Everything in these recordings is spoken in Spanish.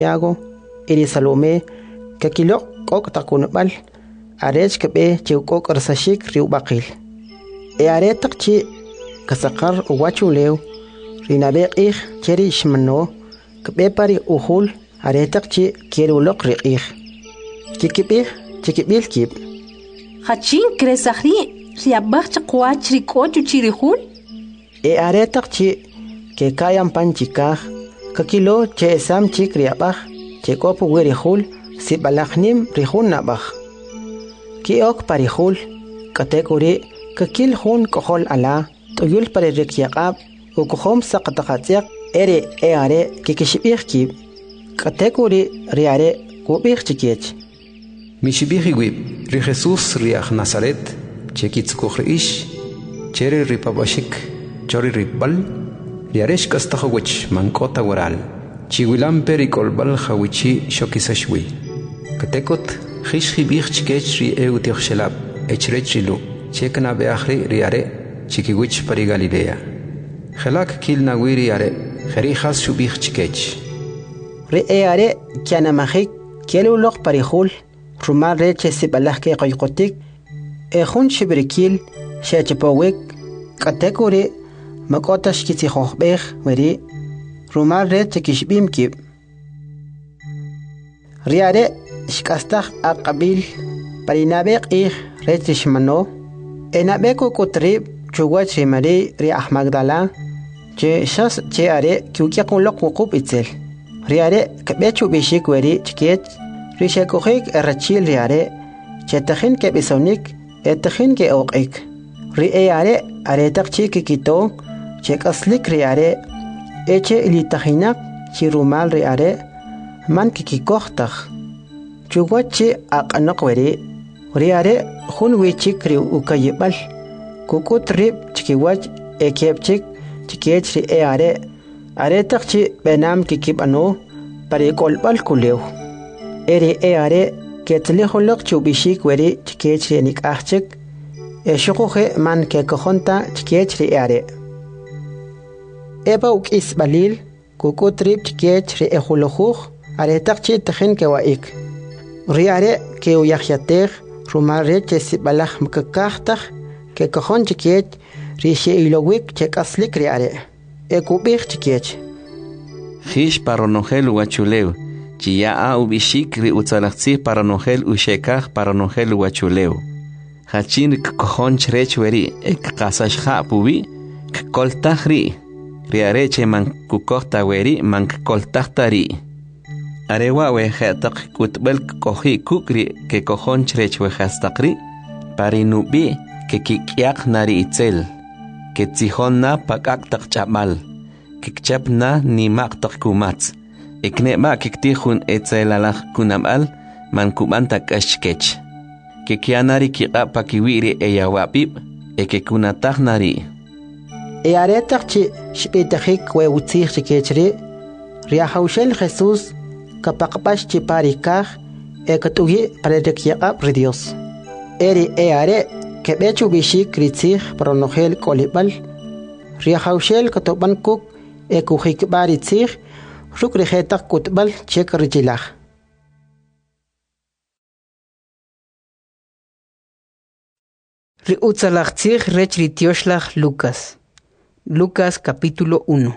Santiago, iri Salomé, kakilo kok takunbal, arech kebe chukok arsashik riubakil. Aretak chi kasakar uwachuleu, rinabek cheri shmano, kebe pari uhul, aretak chi kielulok riqih. Kikibih, chikibil kib. Hachin kresahri, riabach chakwach rikochu chirihul? Aretak chi ke kayan panchikah, kakilo che esam chik riabach, che kopu wirihul, si balachnim rihun nabach. Ki ok parihul, kategori, kakil hun kohol ala, tuyul parirekyakab, ukohom sakatakatyak, ere are kikishibih kib. Kategori riare kubih chikiech. Mishibihi wib, ri Jesus riach Nazaret, chekitzukuhriish, chere ripabashik, chori ripbal, riaresh kastahawich mankota waral, chiwilam perikolbal hawichi shokisashwi. Katekot, hishibih chikech ri eutiochshelab, echrechilu, chekna beachri riare, chikiwich pari Galilea. Helak kil nawiri are, herijas shubih chikech. Ri are kianamahik, kielulok parihul, Rumar reche sibalahke qoyqotik, ejun shibrikil, shechepowik, kategori, makotash kitzihohbeh, weri, rumar reche kishbim kib. Riare, shkastach aqabil, parinabek reche shmano, enabeko kutrib, chuwach rimari, riah Magdala, che shas che are, kiukiakulok wukub itzel. Riare, kabechu bishik weri, chkiech, Rishakujik errachil riare, chetachin ke bisonik, etachin ke oqik. Riare, aretak chikikito, chekaslik riare, eche ilitajinak, chirumal riare, man kikikohtach. Chuguachi aqanakweri, riare, hunwichik ri ukayibal, kukut rib chikiwach ekepchik, chikech riare, aretak chi benam kikibano, parikolbal kuleu. Eri are ketlihulok chubishik weri chikech nik achik shukuhe man ke kohonta chikech are eba uk isbalil kukutrib chikech ri ehulohuch aretak chi tachin ke waik riare ke uyahyatech rumare che sibalach mkakahtach ke kohon chikech ri sheilowik chekaslik riare ekubich chikech Hish paronogel wachuleu Chia ubishik ri utzalachzi para nogel ushekach para nogel wachuleu. Hachin kkohon chrech weri ek kasashha pubi kkoltach ri. Riareche man kukohta weri man kkoltachta ri. Arewa we hetak kutbel kohi kukri ke kohon chrech we hastakri. Parinubi ke kikyak nari itzel. Ke tzihonna pakaktak chamal. Kikchapna ni maktak kumatz. Eknema kiktihun etzelalach kunamal man kubantak ashkech. Kekianari kiqapa kiwiri eyawapib ekekunatach nari. Earetak chi shpitajik we utzich chikechri riahaushel Jesús kapaqpash chiparikaj ekatugi parerekyaqap ri Dios. Eri eare kebechu bishik ritzich pronogel kolibal riahaushel katobankuk ekujikbar itzich Rukrihetak kutbal chek rijilach. Riutzalachtzich rech ritioslach Lucas. Lucas capítulo 1.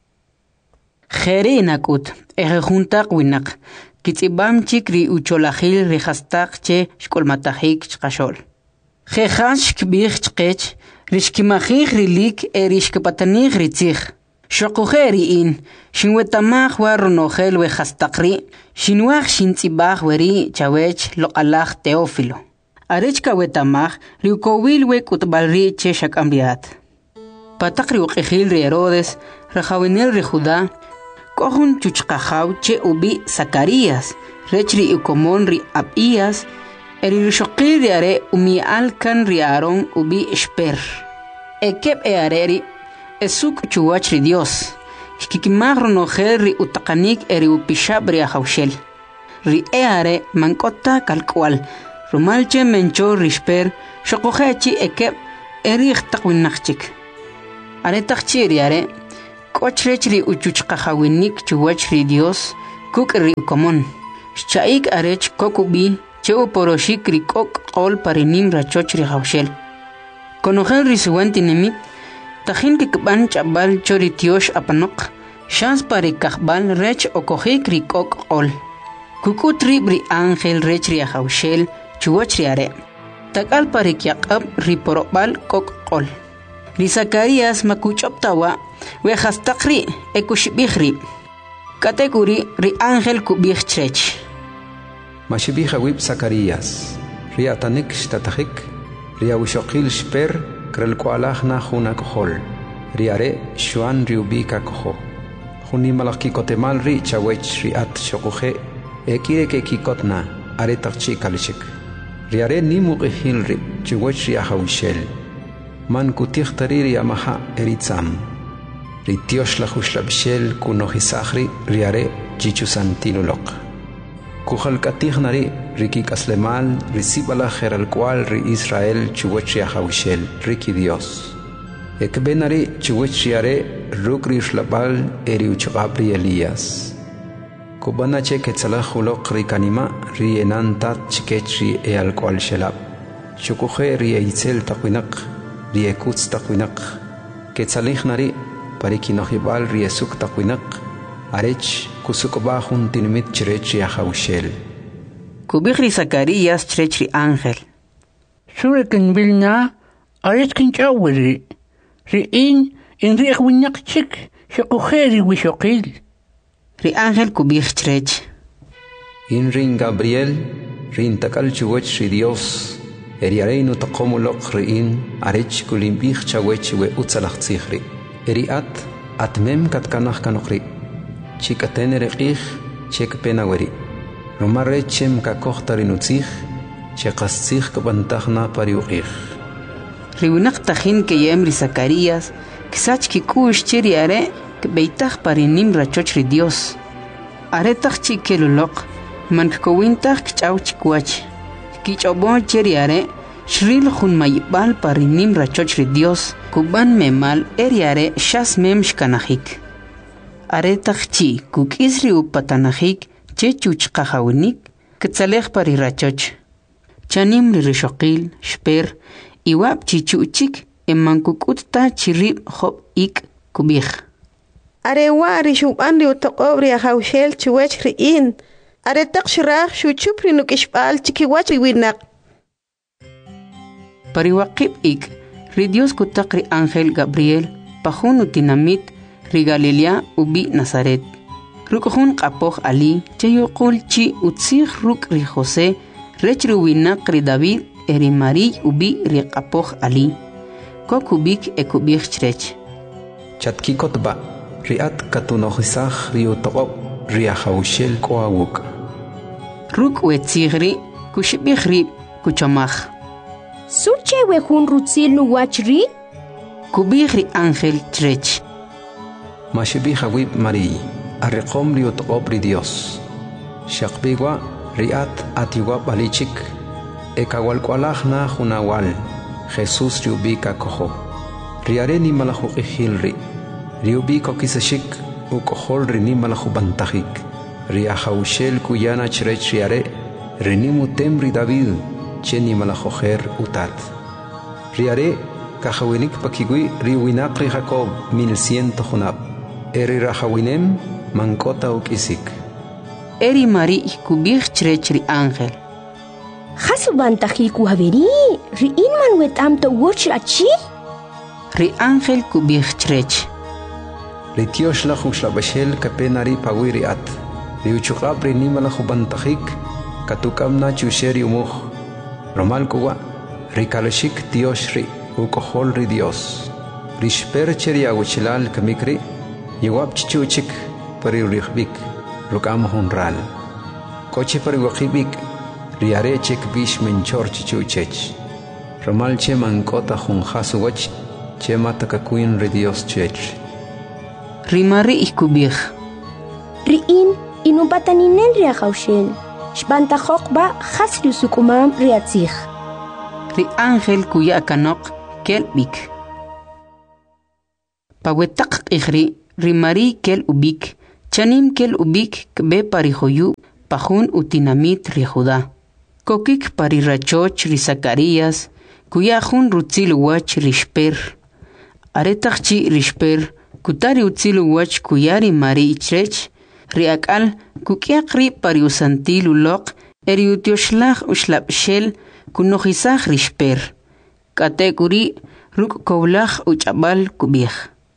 Jere nakut, ejejuntak winak, kitzibam chik ri ucholachil rihastak che shkolmatahik chkashol. Jejash kbich chkech, rishkimachich rilik erishkapatanih ritzich. Shokujeriin, shinwetamach waronogel we hastakri, shinwach shintzibach weri chawech lokalach Teófilo. Arechka wetamach riukowil we kutbalri che shakambiat. Patakri ukejil ri Herodes, rajawinel ri Judá, kohun chuchkajaw che ubi Zacarías, rechri ukomon ri Abías, eri rishokil ri are umi alkan ri Aarón ubi Esper. Ekep areri Esuk chuwach ri Dios. Kikimag ronogel ri utakanik eri upishab ri ahawshel. Ri eare mankota kalkwal. Rumalche mencho rishper shokohechi ekep eri ikhtakwinachchik. Are takchi ri are kochrech ri uchuchkahawinik chuwach ri Dios kuk ri komon chaik arech kokubi cheu poroshik ri kok qol parinim rachoch ri hawshel konojel ri suwanti nimit tajin kikban chabal chori tiosh apanok shans pari kahbal rech okojik ri kok qol kukutri ri ángel rech ri hawshel chuwach ri are takal pari kyaqab ri porobal kok qol ri Zacarías makuchoptawa we hastaqri ekushbihri kategori ri ángel kubih chrech Mashibija wib Zacarías ri atanik shtatajik ri awishoqil shper krel kualajna juna kohol ri are shuan ri ubika koho juni malaki kotemal ri chawech ri at shokuje ekire ke kikotna are takchi kalishik ri are ni muqihil ri chawech ri ahawishel man kutih tariri amaha eritzam ri tiosh la hushlabshel kunohisahri ri are chichusantilulok kuhal katihnari riki kaslemal risibala geral cual ri Israel chuwech ahawishel riki Dios ekbenari chuwech are rukri shlabal eri uchabri Elías kubana che ketzalahulok ri kanima ri enantat chikech ri al cual shelab chukuje ri eitzel taquinak ri ekutz taquinak ketzalihnari parikinohibal ri esuk taquinak arech kusukoba juntinimit chrechi ahawshel kubihri Zacarías chrechi ángel Surikin bilna arech kinchawri ri in riek winyak chik shokujeri wishokil ri ángel kubih chrech in rin Gabriel rin takal chuwech ri Dios eriareinu taqomulok ri in arech kulimbih chawech we utzalachzichri eriat atmem katkanach kanokri chikaten reqih chek penaweri romare chem kakohtarinutzih chekastzih kabantahna pariuqih riunak tajin ke yem ri Zacarías kisach kikush chiri are kbeitaj parinim rachoch ri Dios are tajchi kelulok man kowintaj kchaw chikwach kichobo chiri are shril jun maybal parinim rachoch ri Dios kuban memal eriare shas mem shkanajik are tajchi kukisri upatanajik che chuchqajawinik ktzalej pari rachoch chanim ri rishoqil shper iwab chichuchik emankukutta chirib job ik kubij are wari shuban ri utaqobri ahawshel chuwech ri in are taqshraj shuchupri nukishbal chikiwach ri winak pari waqib ik ri Dios kutaq ri ángel Gabriel pajun utinamit ri Galilea ubi Nazaret rukjun qapoj ali chayuqul chi utzig ruk ri José rech ri winak ri David eri Mari ubi ri qapoj ali kokubik ekubih chrech chatkikotba riat katunohisaj ri utoqob ri ahawshel koawuk ruk wetzigri kushbih ri kuchomaj Suche wejun rutzil nuwachri kubih ri ángel chrech mashibija wib Mari arriqom ri utoqob ri Dios shaqbigwa riat atiwa balichik ekawalkualajna junawal Jesús riubika kojo riare ni malajuqihil riubiko kisashik ukohol rini malajubantajik riahawshel kuyana chrech riare rinimutem ri David cheni malajojer utat riare kajawinik pakigui riwinak ri Jacob 1100 junab eri rajawinem mankota ukisik eri Mari kubih chrech ri ángel Hasubantaji kuhaveri ri inman wetam to watch achi ri ángel kubih chrech ri tiosh la hushlabashel kapenari pawiri at ri uchuqab ri nimala jubantajik katukamna chusheri umuj romal kuwa ri kalashik tiosh ri ukohol ri Dios ri shper cheri awichilal kamikri yewab chichuchik pari rihbik rukam honral koche pari waqibik riare chek bish menchor chichuchech romal che mankota jun hasuwach che matakakuin ri Dios chech ri Mari ikubih ri in inubataninen ri ahawshel shbantajok ba hasri sukumam ri atzig ri ángel kuya kanok kelbik pawetaq qihri ri Mari kel ubik Chanim kel ubik kbe parijoyu pajun utinamit ri Judá. Kokik pari rachoch ri Zacarías, kuyajun rutzil wach rishper. Aretachchi rishper, kutari utzil wach kuyari mari ichrech, ri akal kukiakri pari usantil ulok, eri utioshlach ushlapshel kunojisach rishper. Katekuri ruk koblach uchabal kubich.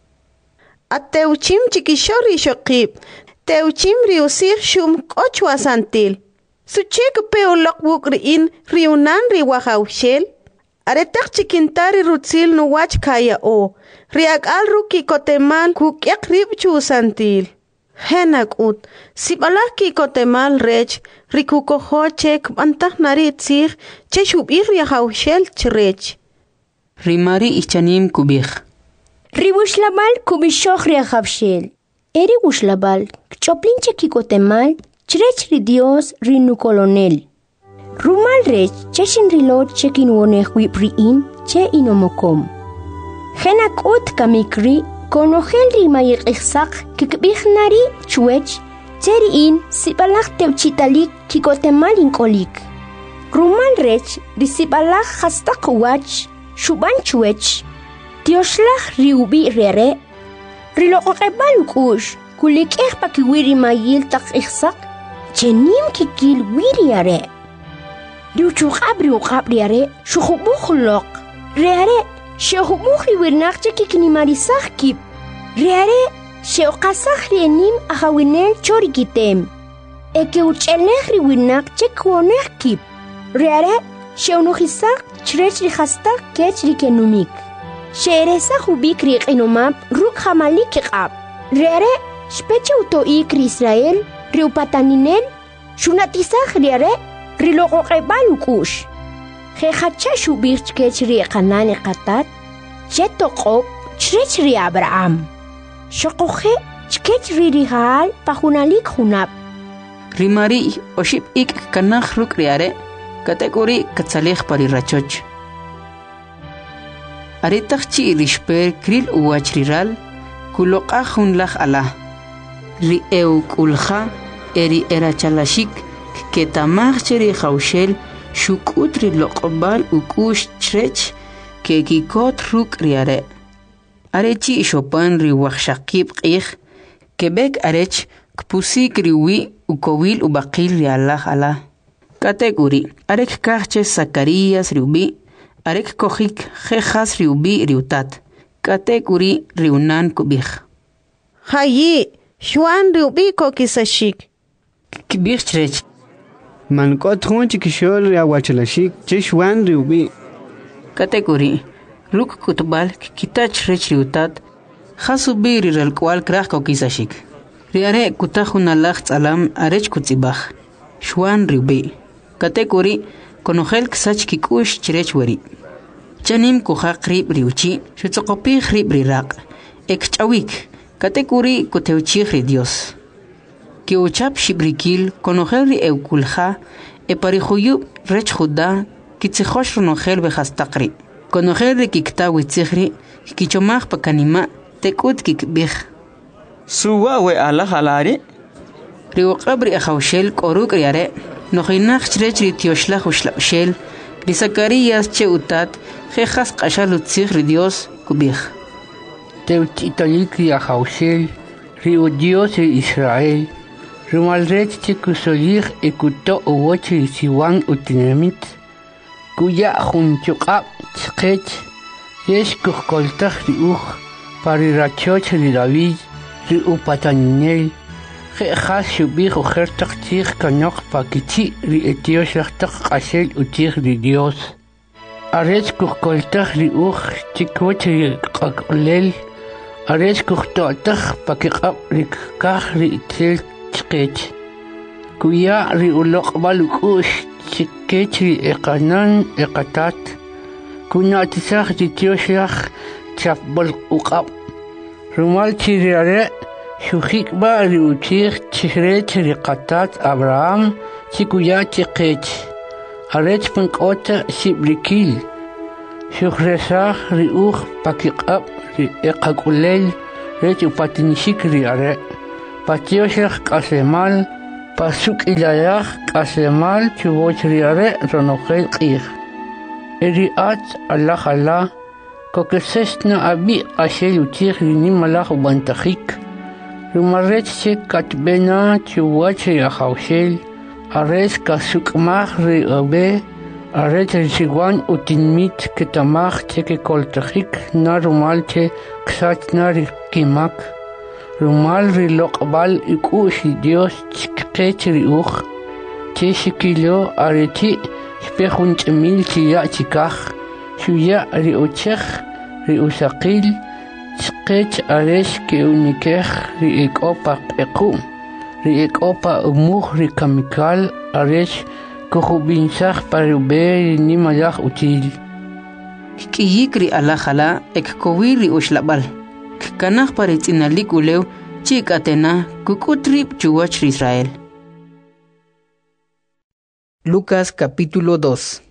Ateuchim chikishori shokib, teuchim riusir shum kochwa santil. Suchek peolok bukriin riunan riwahaushel. Aretak chikintari rutzil nuwach kaya o. Riak al ruki kotemal kukyak ribchu santil. Henak ut, sibalak ki kotemal rech, rikukohochek bantak naritzir, cheshubir riahaushel chrech. Rimari ichanim kubich. Riwushlabal kubishok riahaushel. Eri wushlabal, kchoplinche ki kotemal, chrech ri Dios rinu colonel. Rumal rech cheshin rilot chekin wonech wipriin che inomokom. Henak ut kamikri konogel ri mayir ihsak kikbich nari chuech teriin sibalach teuchitalik kikotemal inkolik. Rumal rech ri sibalach hastak wach shuban chuech. Dioshlach riubi rere. Rilokokebal ukush kulik pakiwiri mayil tak ihsak chenim kikil wiri are. Riuchukabri are shukubukhulok. Reare shehubukhi wirnakche kikinimarisach kip. Reare sheokasach rienim ahawinel chorikitem. Eke uchelech riwirnakche kwonech kip. Reare sheunuchisak chrech rihastak kech rikenumik. Sheresach ubik riqinumab ruk hamalik kikab. Reare speche utoik Israel riupataninel shunatisach reare rilokokebal ukush. Jehacha shubich kech riqanani qatat chetokop chrech ri Abraham. Shokoje chkech ririhal pahunalik hunab. Rimari oship ik kanach ruk riare, kategori katsalech pari rachoch. Aretachchi rishper kril uachriral, kulokahun lach ala. Ri kulha eri erachalashik, ketamach cheri haushel, shukutri lokobal ukush chrech, kekikot ruk riare. Arechi shopan ri wachshakib ich, kebek arech, kpusik riwi ukowil ubakil rialach ala. Kategori, arek kachche Zacarías riubi, arek kohik jejas riubi riutat. Kategori riunan kubich. Hayi, Juan riubi kokisashik. Kibich chrech. Mankot hun chikishol riawachalashik, Juan riubi. Kategori, ruk kutbal kitach rech riutat, jasubi rirel kwal krach kokisashik. Riare kutahun alach alam arech kutzibach. Juan riubi. Kategori, konogel ksach kikush chrech wari. Chanim kuhak rib riuchi, shutsokopi rib rirak. Ekchawik, kategori kuteuchi ri Dios. Kiuchap shibrikil, konogel ri eukulha, eparihuyu rech Judá, kitzihosh ronogel bejastakri. Konogel ri kiktawi tzihri, kichomach pakanima, tekut kikbich. Suwa we ala halari? Riuqabri ahaushel koruk riare, nojinach chrech ri tioshlach ushlapshel, ri Zacarías che utat, jejas qashalutzich ri Dios kubich. Teuchitalik ri ahaushel, ri Dios ri Israel, rimalrech chikusolich ekuto uwach ri siwan utinamit, kuya junchukab chkech, yesh kuhkoltach ri parirachoch ri David, ri upataninel, jejas shubich ujertach chich kanok pakichi ri etioshachtak qashel uchich ri Dios. Arech kuhkoltach ri chikwach ri qakulel, arech kuhtotach pakikab ri kach ri itzel chkech. Kuya ri ulokbal ukush chikech ri ekanan ekatat, kunatisach ri tioshach chapbol ukab. Rumal chiriare, shukikba ri uchich chrech ri qatat Abraham, chikuya chikech. Arech pankota shibrikil. Shukresach ri pakikab ri ekakulel, rech upatinishik ri are. patioshach kasemal, pasuk ilayach kasemal chuvoch riare ronogel qir. Eriat Allah kokesesna abi ashel utir malach ubantachik. Rumaretse katbena chuvoch yachaushel, ares kasuk mach riabe, aret rishiguan utinmit ketamach teke koltachik na rumalche ksat na rikimak. Rumal rilokbal ikushi Dios chikech riuch, cheshikilo areti spechunch mil chiya chikach, shuya riuchech riusakil, chikech ares ke unikech riikopa ekum, riikopa umuch rikamikal ares kuhubinsach parube ni malach util. Kiyikri alajala ekkowiri ushlabal. Kanach paritzinalik ulew chik atena kukutrip chuwach Israel. Lucas capítulo 2.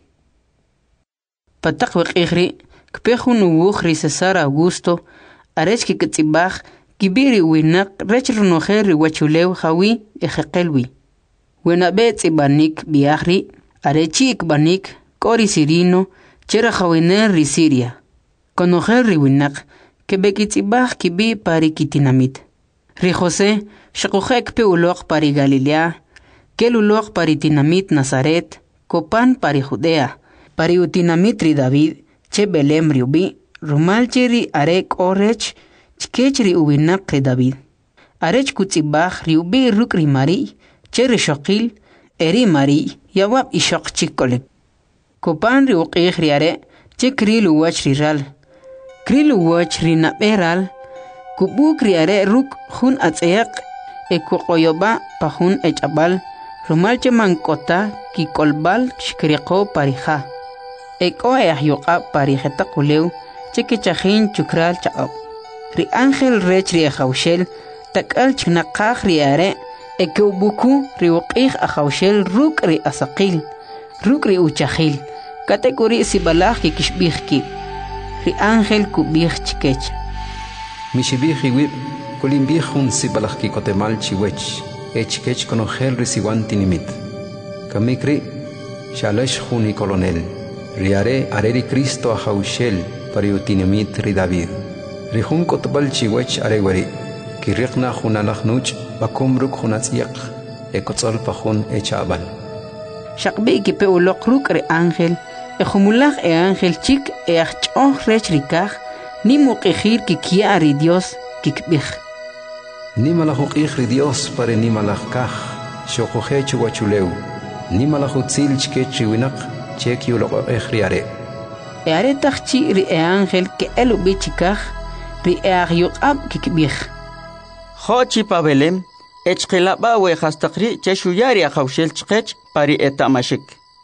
Patak wekihri kpehun uwuchri Cesar Augusto arech kikitzibach kibiri winak rech runojer wachulew hawi ejekelwi. Wenabe tzibanik biahri arechi ikbanik kori sirino chera hawiner ri Siria. Konojer ri winak kebekitzibach kibi pari kitinamit. Ri José shakujek pe ulok pari Galilea, kel ulok pari tinamit Nazaret, kopan pari Judea, pari utinamit ri David, che Belem ri ubi, rumal cheri arek orech, chkech ri ubinak ri David. Arech kutzibach ri ubi ruk ri Mari, che ri shokil, eri Mari, yawab ishok chikolep. Kopan ri uqih ri are, che kril uwach ri ral. Kril uwach ri naberal, kubuk ri are ruk hun atzeyak, ekukoyoba pa hun echabal, rumal che mankota ki kolbal shkriko parija. Eko eahyuqa parijeta kulew, che kichajin chukral chaab. Ri ángel rech ri ajaushel, takal chnaqaj ri are, ekeubuku ri uqih ajaushel ruk ri asaqil, ruk ri uchajil, katekuri sibalaj ki kishbijki. Ri ángel kubij chikech. Mishibij iwib, kulimbij hun sibalaj ki kotemal chiwech, echkech konojel risiwan tinimit. Kamikri, shalesh hun i kolonel. Riare areri Cristo ajaushel pari utinimit ri David. Ri hun kotbal chiwech arewari, kirikna hunalaj nuch, bakumruk hunatzyak, ekotzol pa hun echabal. Shakbi ki pe ulok ruk ri ángel, ejumulaj ángel chik achchoh rech rikaj, ni muqijir ki kia ri Dios kikbij. Ni malajuk ri Dios pare ni malaj kaj, shokujechu wachulew, ni malajutzil chkech winak, chek yulok riare. Are takchi ri ángel ke elubi chikaj, ri ahyuqab kikbij. Hochi pa Belem, echqilaba we hastakri cheshuyari ajaushel chkech pari etamashik.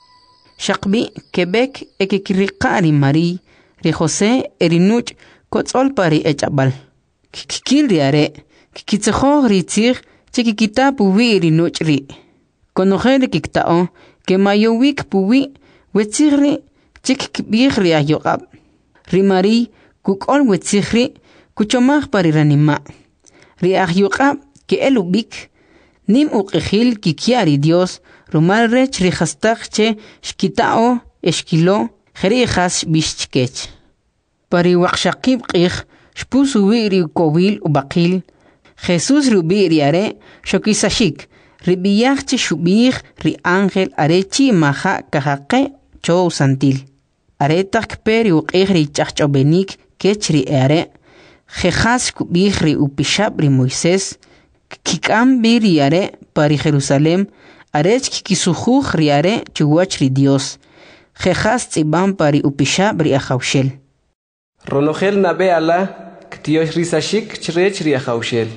Shakbi Quebec ekikriqari Mari, ri José erinuch kotzol pari echabal. Kikil ri are, kikitzejo ri tzig, chekikita puwi erinuch ri. Konojel kiktao, ke mayowik puwi, wetzigri, chekikbij ri ayoqab. Ri Mari, kukol wetzigri, kuchomaj pari ranima. Ri ayoqab, ke elubik, nim uqejil kikiari Dios, rumal rech ri hastak che shkitao eshkilo jerijas bishchkech. Pari waqshaqib qih shpusu ri kowil ubaqil, Jesus rubi riare shokisashik, ribiyach che shubih ri ángel arechi maha kahaqe chow santil. Aretak peri uqih ri chachchobenik kech ri are, jejas kubih ri upishab ri Moisés, kikam bir riare pari Jerusalem, arech kikisujuj riare chuwach ri Dios. Jejas tzibam pari upishab ri ajaushel. Ronogel nabe ala, ktiosh risashik chrech ri ajaushel.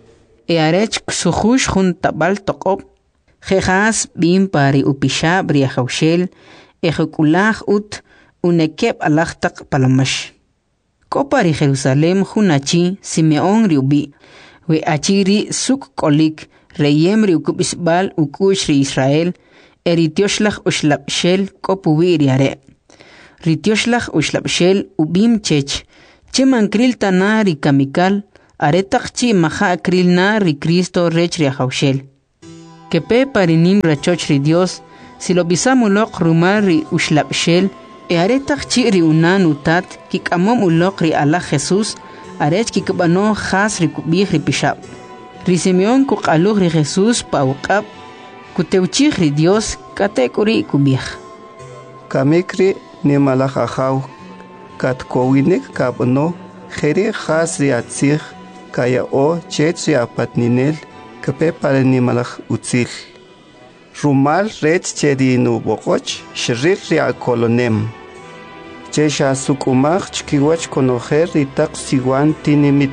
Arech ksujuj jun tabal toqob. Jejas bim pari upishab ri ajaushel, ejekulaj ut unekeb alachtak palamash. Ko pari Jerusalem junachi Simeón ri ubi, we achiri suk kolik, reyem ri ukubisbal ukush ri Israel, eritioslach ushlabshel kopuwi riare. Ritioslach ushlabshel ubim chech, che mankril tana ri kamikal, aretaq chi maja akrilna ri Cristo rech ri hawshel. Que pe parinim rachoch ri Dios, si lo bisamulok rumar ri ushlapshel, e aretaq chi ri unan utat, kikamom ulok ri Allah Jesús, arech kikabano khas ri kubih ri pishab. Ri Simeon kuqaluh ri Jesús pauqab, kuteuchih ri Dios katekuri kubih. Kamikri ni malajajaw, katkowinik kabano, kheri khas ri atzih, kaya o chet ri apatninel, kape para ni malaj utzil. Rumal red chedi nu bokoch, shrir ri akolonem. Chesha sukumach chkiwach konojer ri tak siwan tinimit.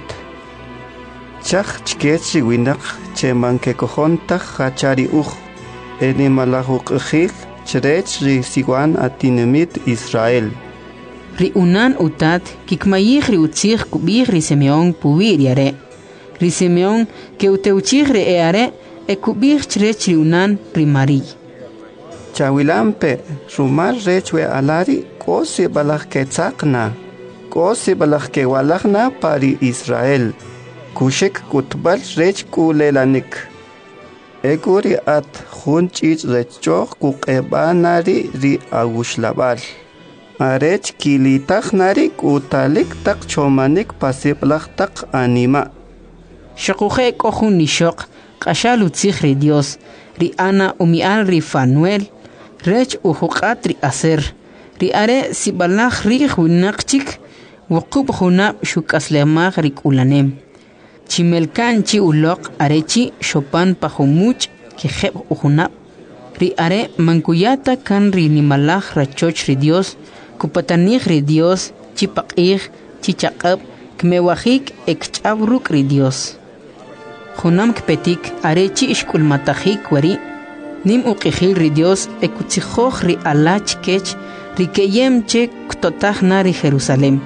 Chach chkech winak che manke kojontak hachari eni malahuk ujil chrech ri siwan atinimit Israel. Ri unan utat kikmayih ri utzih kubih ri Simeon puwir yare. Ri Simeon ke uteuchih ri eare e kubih chrech ri unan ri Mari. Chawilampe rumal rechwe alari kosi balak ketzakna, kosi balak kewalakna pari Israel. Kushek kutbal rech kulelanik. Eguri at junchich rechok kukebanari ri agushlabal. Arech kilitak nari kutalik tak chomanik pasiplak tak anima. Shakuhe kohun nishok, kashal utzich ri Dios, ri Ana umial ri Fanuel, rech uhukat ri Aser, ri are sibalach ri hunakchik, wukub hunab shukaslemach ri kulanem. Chimelkan chi ulok arechi shopan pahumuch kiheb uhunab. Ri are mankuyata kan ri nimalach rachoch ri Dios, kupatanich ri Dios, chipakih, chichakab, kmewahik ekchabruk ri Dios. Hunam kpetik arechi ishkulmatahik wari, nim uqihil ri Dios ekutzijoch ri alach kech, ri keyem che ktotach na ri Jerusalem.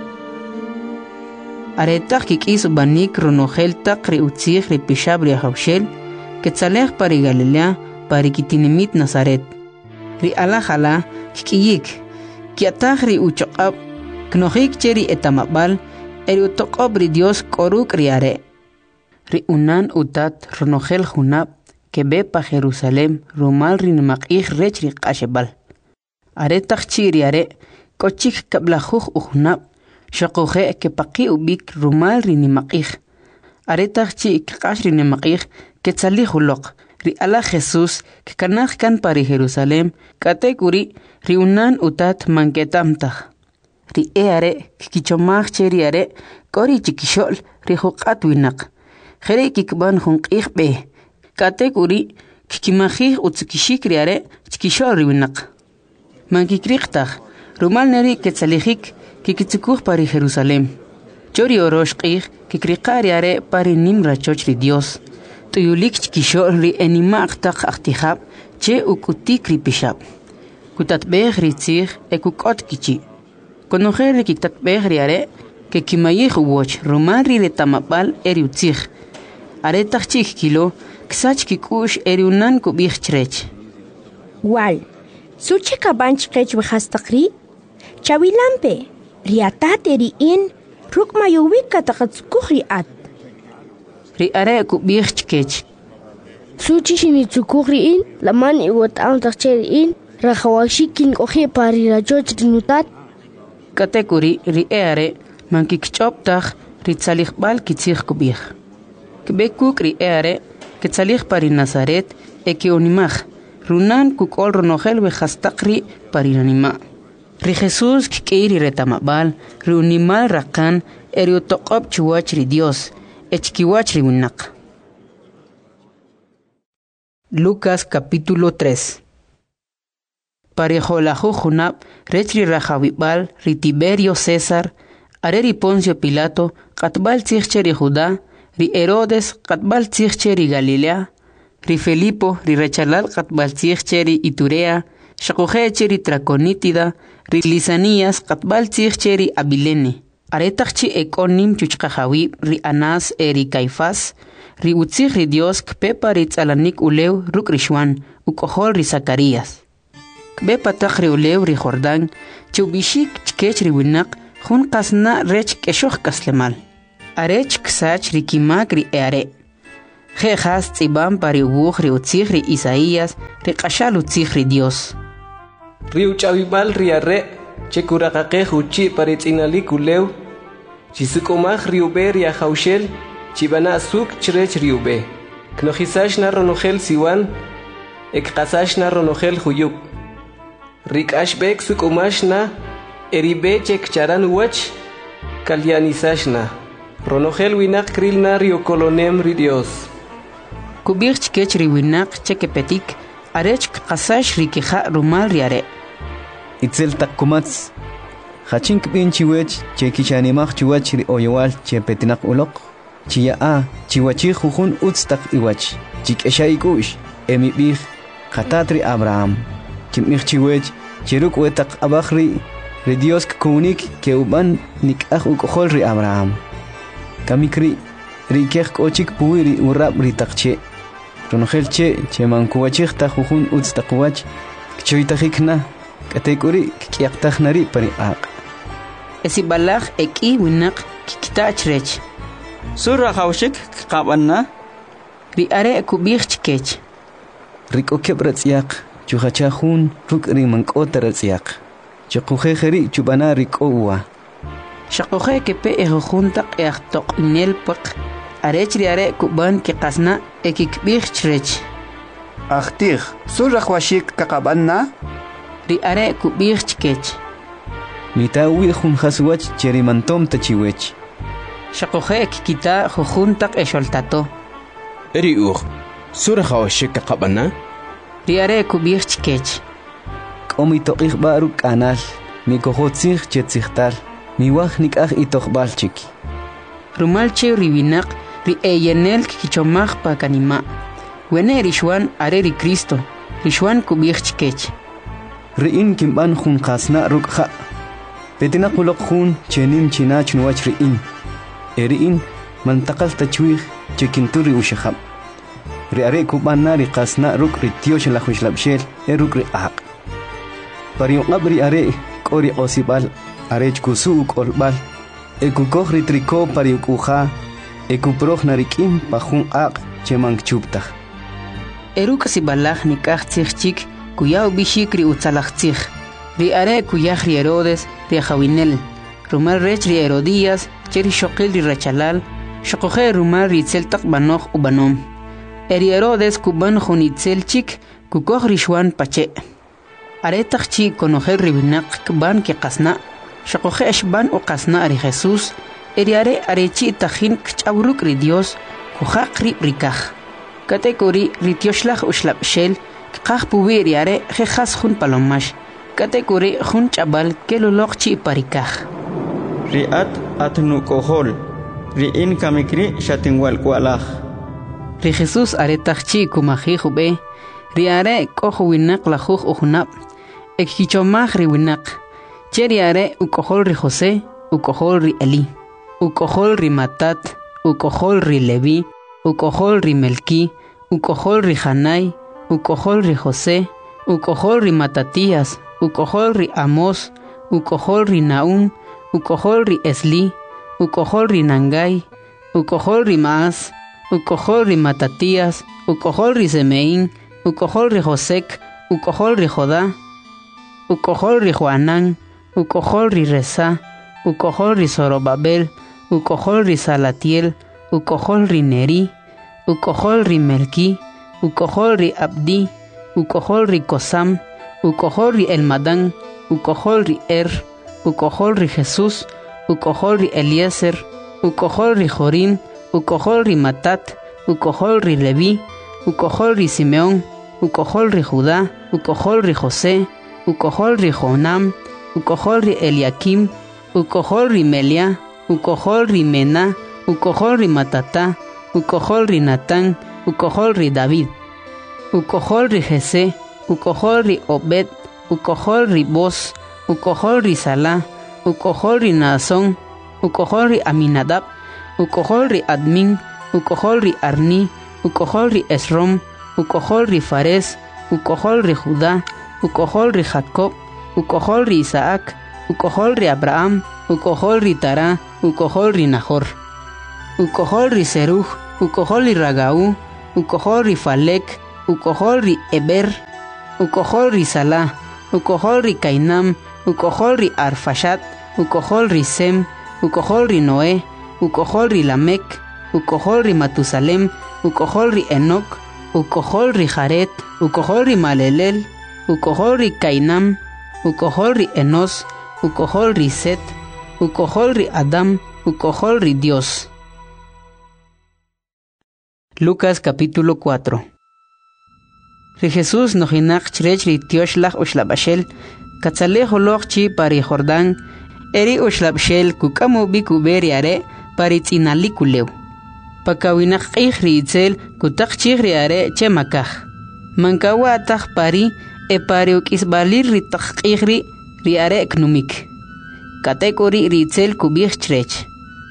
Aretaq kikis banik ronogel tak ri utzih ri pishab ri hawshel, ketzalech pari Galilea, pari kitinimit Nazaret. Ri alajala kikiyik, kiatach ri uchoqab, knohik cheri etamabal, eri utoqob ri Dios koruk ri are. Ri unan utat ronogel junab, kebe pa Jerusalem, rumal ri nimakih rech ri qashebal. Aretaq chi ri are, kochik kablajuj ujunab, Shakohe que paqi ubik rumal rinimaqih. Aretach chi kaqash rinimaqih que tzalihulok. Ri ala Jesús que kanaj kan pari Jerusalem katekuri ri unan utat manketamtaj. Ri eare kikichomaj che ri are kori chikishol ri huqat winak. Jere kikban hunqih be. Katekuri kikimajih utzikishik ri are chikishol ri winak. Mankikriqtaj rumal neri que tzalihik Kikitzukuj pari Jerusalem. Chori oroshqih kikriqari are pari nimra choch ri Dios. Tuyulik chkishol ri enimaq taq ahtihab che ukutik ri pishab. Kutatbeh ri tzih ekukot kichi. Konojer ri kiktatbeh ri are ke kimayih uwoch rumal ri retamabal eri utzih. Are tachchik kilo ksach kikush eri unan kubih chrech. Wal, suche kabanch kech wehastaqri? Chawilampe. Riatat eri in ruk mayuwik katakatsukuh riat. Ri are kubih chkech. Suchi shinitsukuh in laman iwat ang takcher in rakawashikin kohe pari rajoch rinutat. Katekuri ri are mankikchoptach ri tzalihbal kitzih kubih. Kbekuk ri are ketzalih pari Nazaret eke unimach runan kukol ronogel wehastaqri pari nanima. Ri Jesús kikiri retamabal, ri unimal rakan, eri utoqob chuwach ri Dios, echkiwach ri winak. Lucas capítulo 3. Parejolahu junab, rech ri Rajawibal, ri Tiberio César, are ri Poncio Pilato, katbal tzihche ri Judá, ri Herodes, katbal tzihche ri Galilea, ri Felipo, ri Rechalal, katbal tzihche ri Iturea, Shakohe cheri Traconítida, ri Lisanías, katbal tzih cheri Abilene. Aretachchi ekonim chuchkajawi, ri Anás eri Caifás, ri utzih ri Dios kpepa ri tzalanik ulew ruk rishwan, ukohol ri Zacarías. Kpepa tak ri ulew ri Jordán, chubishik chkech ri winak, jun kasna rech keshoch kaslemal. arech ksach rikimak ri eare. Jejas tzibam pari ubuj ri utzig ri Isaías ri qashal utzig ri Dios. Ri uchavimal ri are, che kurakake huchi pari tzinali kuleu, chisukomaj ri ube ri ajaushel, chibana suk chrech ri ube. Knojisash na ronogel siwan, ekkasash na ronogel huyuk. Rikash bek sukomash na, eribe chek charan wach, kalyanisash na. Ronogel winak kril na rio kolonem ri Dios. Kubir chkech ri winak chekepetik, arech qasash ri kija rumal ri are. Itzel takkumats, hachink bin chiwech, chekichanimach chiwach ri oyowal chepetinak ulok. Chia chiwachi jujun utstak iwach, chik eshaikush, emibih, katatri Abraham. Chimich chiwech, chiruk wetak abachri, ri Dios kunik ke uban nik ukohol ri Abraham. Kamikri, ri kech kochik puiri urab ri takche. Ronogel che mankuwachik ta jujun utstak wach, kchoitajikna, katekuri kiaktajnari pari aq. Esibalach eki winak kikitachrech. Surra haushik kabanna. Ri are kubir chkech. Riko kebratsiak, chuhachahun ruk ri mankotratsiak. Chukujejeri chubana riko uwa. Shakoje kepe ejuntak eachtok inelpak. Arech ri are kuban ke qasna ekikbir chrech. Achtig, surra hwashik kakabanna. Ri are kubir chkech. Mitawi jun haswach cherimantom tachiwech. Shakoje kikita jujuntak esholtato. Eri surra hwashik kakabanna. Ri are kubir chkech. Komito ikhbaru kanal, mi kohotzig chetzigtal, mi waj nikaj itokhbalchik. Rumalche riwinak ri eyenel kichomaj pa kanima. Wene rishwan are ri Cristo, rishwan kubir chkech. Riin kimban jun khasna rukha. Petina kulok jun chenim chinach nuach riin. Eriin mantakal tachwig chekinturi ushahab. Ri are kubana ri khasna ruk ri tiosh la khushlabshel eruk ri aq. Pariung abri are kori osibal arech kusu kolbal ekukoj ri triko pariuk uja ekuproj narikim pajun aq chemang chuptaj. Eruk sibalaj nikaj tzigchik kuyaw bishik ri utzalajtzig. Ri are kuyaj ri Herodes ri Jawinel. Rumar rech ri Herodías cheri shokil ri Rechalal. Shokoje rumar ri tzeltak banoj ubanom. Eri Herodes kuban junitzel chik kukoj ri shwan pache. Aretak chi konojel ribinak ban ke qasna. Shakoje eshban o qasna ri Jesús. Eri are arechi tajin kchabruk ri Dios kujaq ri rikaj. Katekori ri tioshlaj ushlabshel kqaj pubi ri are jejas jun palomash. Katekori jun chabal kelolok chi parikaj. Ri at nukohol. Ri in kamikri shatinwal kualaj. Ri Jesús aretak chi kumaji jube. Ri are kojo winak la juj ujunab. Ekhichomaj ri winak. Cheri are ukohol ri José, ukohol ri Eli. Ukohol ri Matat, ukohol ri Levi, ukohol ri Melki, ukohol ri Hanai, ukohol ri José, ukohol ri Matatías, ukohol ri Amos, ukohol ri Naum, ukohol ri Esli, ukohol ri Nangai, ukohol ri Maas, ukohol ri Matatías, ukohol ri Semeín, ukohol ri Josek, ukohol ri Jodá, ukohol ri Joanán, ukohol ri Resa, ukohol ri Zorobabel, ukohol ri Salatiel, ukohol ri Neri, ukohol ri Melki, ukohol ri Abdi, ukohol ri Kosam, ukohol ri Elmadán, ukohol ri ukohol ri Jesús, ukohol ri Eliezer, ukohol ri Jorim, ukohol ri Matat, ukohol ri Levi, ukohol ri Simeón, ukohol ri Judá, ukohol ri José, ukohol ri Jonam, ukohol ri Eliakim, ukohol ri Melia, ukohol ri Mena, ukohol ri Matatá, ukohol ri Natán, ukohol ri David, ukohol ri Jesé, ukohol ri Obed, ukohol ri Boz, ukohol ri Salá, ukohol ri Naasón, ukohol ri Aminadab, ukohol ri Admin, ukohol ri Arni, ukohol ri Esrom, ukohol ri Fares, ukohol ri Judá, ukohol ri Jacob, ukohol ri Isaac, ukohol ri Abraham, ukohol ri Tará, ukohol ri Nahor. ukohol ri Seruj, ukohol ri Ragau, ukohol ri Falek, ukohol ri Eber, ukohol ri Salah, ukohol ri Cainam, ukohol ri Arfashat, ukohol ri Sem, ukohol ri Noé, ukohol ri Lamek, ukohol ri Matusalem, ukohol ri Enoch, ukohol ri Jaret, ukohol ri Malelel, ukohol ri Cainam, ukohol ri Enos, ukohol ri Set, ukohol ri Adam, ukohol ri Dios. Lucas capítulo 4. Ri Jesús nojinak chrech ri tioshlach ushlabashel, katzaleh holoch chi pari Jordán, eri ushlabshel kukamu bikuberi are pari tzinalikuleu. Pakawinak ri itzel kutak chigri are chemakaj. Mankawa ataj pari e pari ukisbalir ri takqigri ri are knumik. Katekori ri itzel kubich chrech.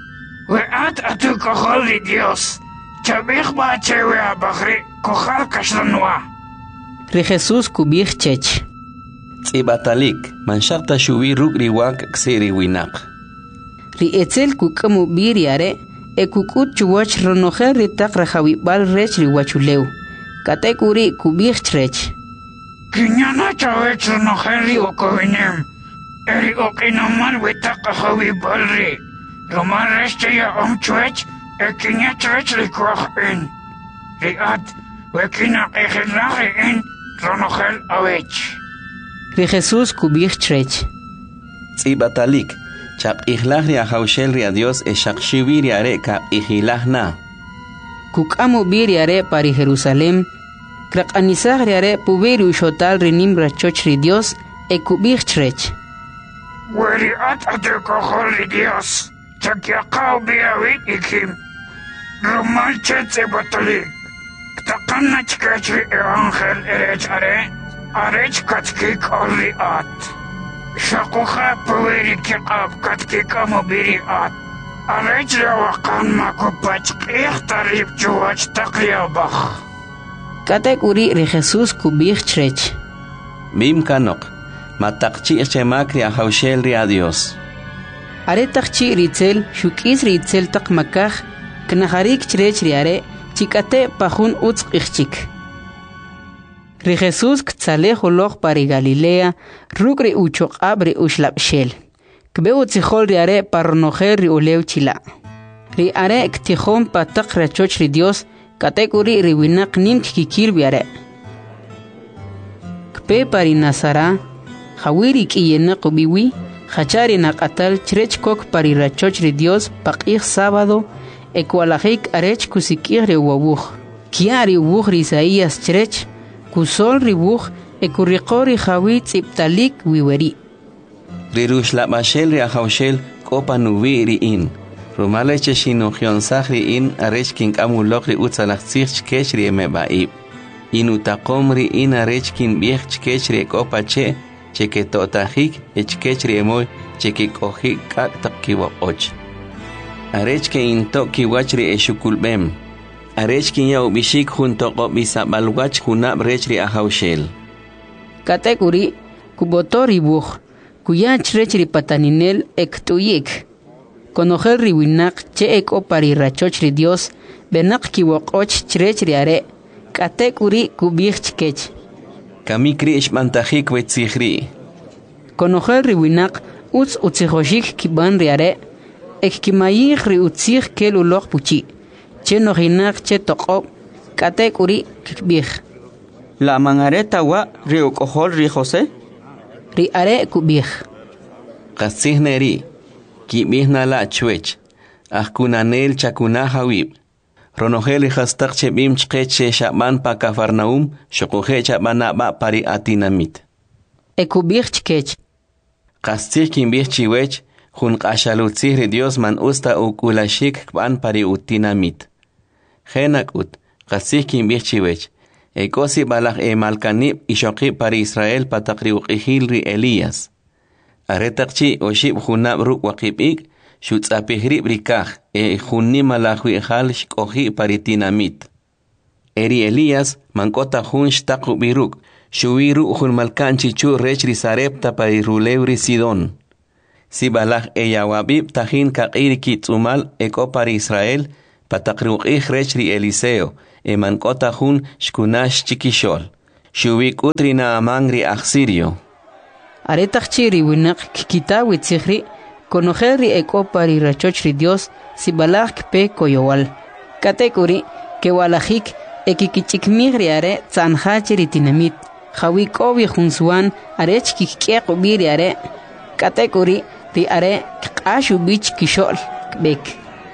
Weat atu kohol ri Dios. Chabich ba chewe abagri kohal kashlanwa. Ri Jesús kubich chech. Tzibatalik, manshakta shubi ruk riwak ksiri winak. Ri etzel kukamu biri are e kukut chuwach ronojer ri tak rajawibal rech ri wachuleu. Katekuri kubich chrech. Kinyana chawech ronojer ri okowinem. Eri okinaman witak rajawibal ri. Roman reste ya omchwech e kinya chrech ri kwach in. Ri at wekina egelari in ronojer awech. Ri Jesús kubich chrech. Tzibatalik, chap ihlach ri ahaushel ri a Dios e shakshivi ri are ka ihilach na. Kukamu biri are pari Jerusalem, krak anisach ri are puberi ushotal ri nimra choch ri Dios e kubich chrech. Weri at atu kohol ri Dios, chakyakaw biyawit ikim. Roman chetze batalik, ktakanna chkech ri evangel erech are, arech katkik olri at. Shakucha puberi kikab katkik amubiri at. Arech rawakan makupach ikhtarib chuwach takyabach. Katekuri ri Jesús kubich chrech. Mim kanok, matakchi chemak ri ahaushel ri a Dios. Are takchi ritzel, shukis ritzel tak makaj, knaharik chrech ri are, chikate pajun utz ichchik. Ri Jesús ktzaleh holoch pari Galilea, ruk ri uchok abri ushlabshel. Kbeu tzihol ri are parnojer ri uleu chila. Ri are ktihon patak rachoch ri Dios, katekuri ri winak nim kikil bi are. Kpe pari Nazara, hawiri kiyena kubiwi, hachari nakatal chrech kok pari rachoch ri Dios pakih sábado, ekualajik arech kusikir ri wabuch. Kiari ubuch ri Isaías chrech, kusol ri buch ekurriqori hawit iptalik wiweri. Ri rushlabashel ri ahaushel kopa nuvi ri in. Rumale cheshinogion sahri in arech king amulok ri utzalachzich chkech ri emebaib. Inutakom ri in arech kin biech chkech ri kopa che cheketotahik chkech ri emoy chekikohik kak takiwakoch. Arech ke into kiwach ri eshukulbem. Arech kin ya ubishik junto kop bisabalwach hunab rech ri ahaushel. Katekuri kubotori buch kuya chrech ri pataninel ektuyik. Konojer ri winak che eko pari rachoch ri Dios benak kiwakoch chrech ri are. Katekuri kubich chkech. Kamikri ishmantahik wetzihri. Konojer ri winak utz utzihoshik kiban ri are. Ek kimayih ri utzih kel uloch puchi. Che nojinak che toqob. Katekuri kibich. La mangareta wa ri ukohol ri José? Ri are kubich. Qasihneri. Kibihna la chwech. Ahkunanel chakuna hawib. Ronogel hastak chebim chkeche shaban pa Kafarnaum, shokohe chabana ba pari atinamit. Ekubich chkech. Qastir kimbich chiwech, jun qashalutzih Dios man usta ukulashik kban pari utinamit. Genak ut, qastir kimbich chiwech. Ekosi balak malkanib ishokib pari Israel patakri uqihil ri Elías. Aretakchi oshib junab ruk waqibik, shutzapihri brikaj, junni malajwi hal shkohi paritinamit. Eri Elías, mankota jun shtaku biruk, shuwiru jun malkanchi chu rech risarepta pariruleu Sidón. Sibalaj eyawabib tajin kaqiri kitzumal eko para Israel pataqruqih rechri Eliseo emankota jun shkunash chikishol shubik utrina amangri axirio Aretachiri winak kikita witzihri konojeri eko para rachochri Dios sibalaj pe koyowal katekuri kewalajik ekikichikmigri are tzanhachiri tinamit Hawikobi junsuan arech kikqubiri are katekuri ri are qashu bich kishol bek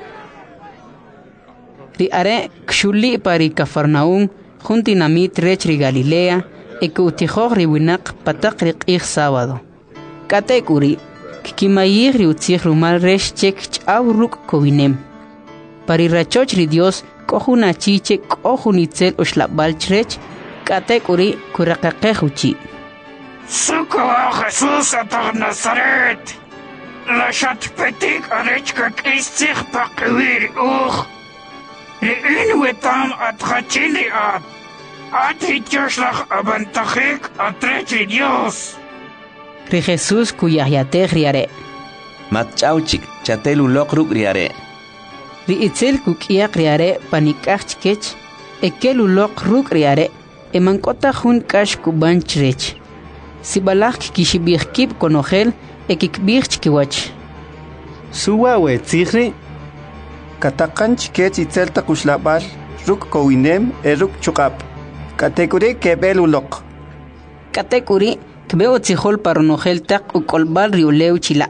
ri are kshuli pari Cafarnaum juntinamit rechri Galilea ekutijog ri winak pataqri qih sábado katekuri kimayig ri utzig rumal resh chek chauruk kowinem pari rachoch ri Dios kohuna chiche kohunitzel oshlabal chrech katekuri kuraqaqehuchi Suko Jesús a Nazaret. La chatpetik arechka kistig pakwir uch. Rein wetam atrachili at. Atritjoslach abantachik atrechi Dios. Ri Jesús kuyayateg riare. Matchauchik chatelu lokruk riare. Ri itzel kukiak riare panikachkech. Ekelu lokruk riare. Emankota jun kash kubanchrech. Sibalaj kishibirkib konojel ekikbirch kiwach. Suwa tzihri. Katakanch kech itzelta kushlabal ruk kowinem eruk chukap. Katekuri kebelulok. Katekuri kbeo tzihol paronojel tak ukolbal riuleu chila.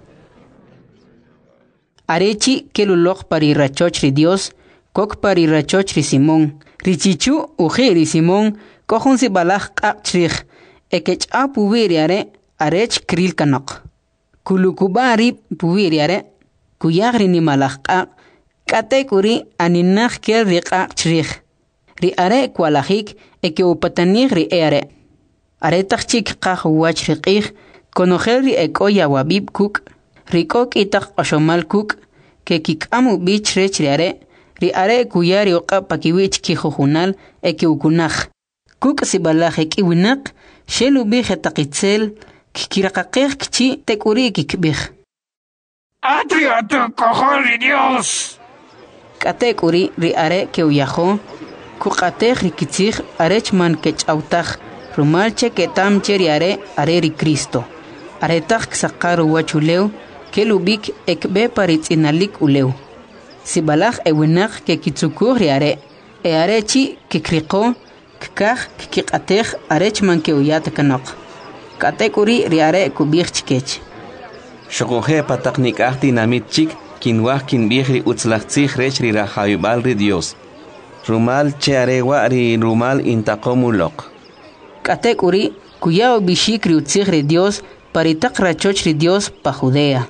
Arechi kelulok pari rachoch ri Dios, kok pari rachoch ri Simón. Richichu uji ri Simón kohun sibalaj kakchrich. Ekech a puviriare arech kril kanok. Kulukubari puviriare kuyagri ni malakak katekuri aninach kel riqak chrich. Ri are kwalajik eke upatanig ri ere. Are tachik kahuach riqih konojel ri ekoya wabib kuk. Rikok itak ashomal kuk ke kikamu bich rech ri are kuyari oqa pakiwich kijujunal eke ukunaj. Kuk sibalaj eki winak Shelu bije takitzel, kikiraqaqih kchi tekuri kikbih. Atriato koholi Dios. Katekuri ri are ke uyajo, kuqatej rikitzig arechman kechautaj, rumalche ketam cheri are ri Cristo. Aretaj ksaqaru wachuleu, kelubik ekbe paritzinalik uleu. Sibalaj ewinak ke kitzukur ri are, arechi kikriko, Kah kikatej arechman ke uyat kanok. Katekuri riare kubich kech. Shokoje pataknik ahti namit chik kinwah kinbihri utzlachtzig rechri rahayubal ri Dios. Rumal chearewa ri rumal intakomulok. Katekuri kuyao bishik ri utzig ri Dios paritak rachoch ri Dios pa Judea.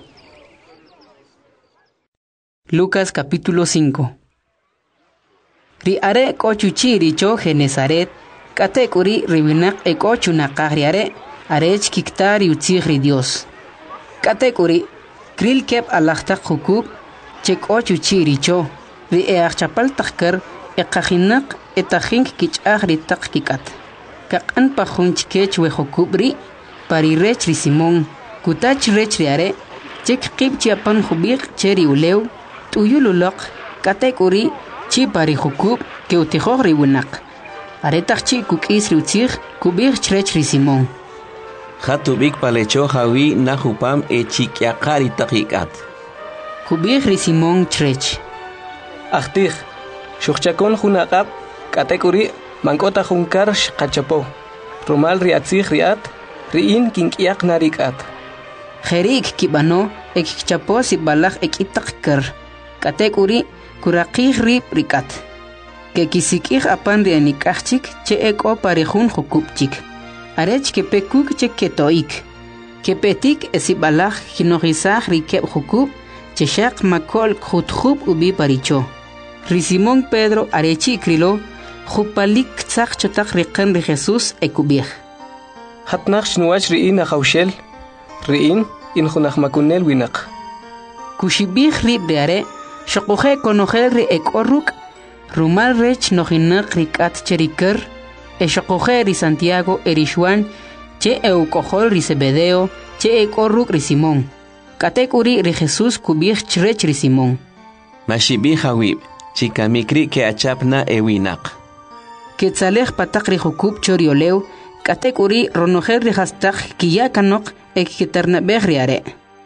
Lucas capítulo 5. Ri are kochuchi richo Genesaret, katekuri ribinak ekochunaqaj riare, arech kiktari utzig ri Dios. Katekuri, kril kep alajtak hukub, chek ochuchi richo, ri eachapal takker, ekajinak etajink kichaj ri tak kikat. Kakan pajunch kech we hukubri, pari rech ri Simón, kutach rech riare, chek kib chiapan hubik cheri uleu, tuyululok, katekuri, chi pari hukub ke utijog ri winak. Aretach chi kukis ri utzig kubig chrech ri Simón. Hatubik palecho hawi nahupam chikyaqari taqikat. Kubig ri Simón chrech. Achtij, shuchakon hunaqab, katekuri mankota hunkar shqachapo. Rumal ri atzig riat, riin kinkiak narikat. Jerik kibano ekchapo si balaj ekitakker. Katekuri kuraqih rib rikat. Ke kisikih apan rianikachik che eko parejun hukupchik. Arech ke pekuk che ketoik. Ke petik esibalaj hinojizaj rikeb hukub che shaq makol khutkhub ubi paricho. Ri Simón Pedro arechi krilo khupalik tzaq chotak riqan ri Jesús ekubih. Hatnaq shnuach riin akhawshel, riin in khunaq makunel winaq. Kushibih rib riare Shokoje konojel ri ekorruk, rumal rech nojinak rikat cheriker, shokoje ri Santiago erishuan, che eukojol ri Zebedeo, che ekorruk ri Simón. Katek uri ri Jesús kubij chrech ri Simón. Mashibi hawib, chika mikri ke achapna ewinak. Ketzalej patak ri jukub chorioleu, katek uri ronojer ri hastak kiya kanok ekiternabej ri are.